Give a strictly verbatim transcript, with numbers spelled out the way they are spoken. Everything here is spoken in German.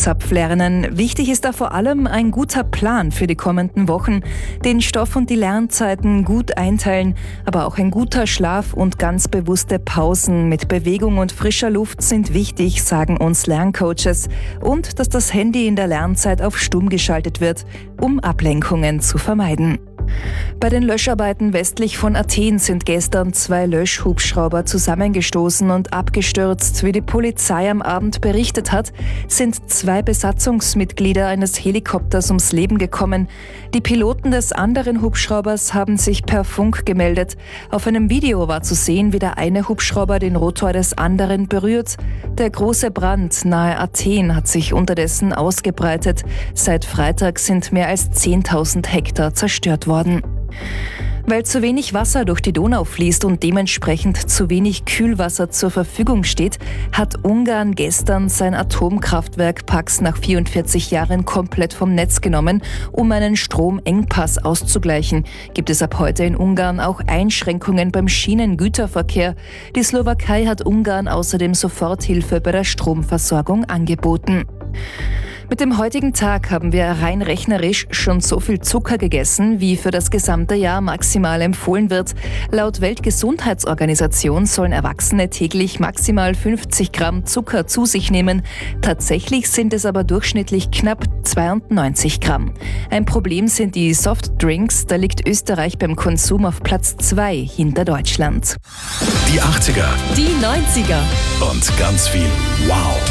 Zupf lernen. Wichtig ist da vor allem ein guter Plan für die kommenden Wochen. Den Stoff und die Lernzeiten gut einteilen, aber auch ein guter Schlaf und ganz bewusste Pausen mit Bewegung und frischer Luft sind wichtig, sagen uns Lerncoaches. Und dass das Handy in der Lernzeit auf stumm geschaltet wird, um Ablenkungen zu vermeiden. Bei den Löscharbeiten westlich von Athen sind gestern zwei Löschhubschrauber zusammengestoßen und abgestürzt. Wie die Polizei am Abend berichtet hat, sind zwei Besatzungsmitglieder eines Helikopters ums Leben gekommen. Die Piloten des anderen Hubschraubers haben sich per Funk gemeldet. Auf einem Video war zu sehen, wie der eine Hubschrauber den Rotor des anderen berührt. Der große Brand nahe Athen hat sich unterdessen ausgebreitet. Seit Freitag sind mehr als zehntausend Hektar zerstört worden. Weil zu wenig Wasser durch die Donau fließt und dementsprechend zu wenig Kühlwasser zur Verfügung steht, hat Ungarn gestern sein Atomkraftwerk Paks nach vierundvierzig Jahren komplett vom Netz genommen, um einen Stromengpass auszugleichen. Gibt es ab heute in Ungarn auch Einschränkungen beim Schienengüterverkehr. Die Slowakei hat Ungarn außerdem Soforthilfe bei der Stromversorgung angeboten. Mit dem heutigen Tag haben wir rein rechnerisch schon so viel Zucker gegessen, wie für das gesamte Jahr maximal empfohlen wird. Laut Weltgesundheitsorganisation sollen Erwachsene täglich maximal fünfzig Gramm Zucker zu sich nehmen. Tatsächlich sind es aber durchschnittlich knapp zweiundneunzig Gramm. Ein Problem sind die Softdrinks, da liegt Österreich beim Konsum auf Platz zwei hinter Deutschland. Die achtziger, Die neunziger und ganz viel Wow.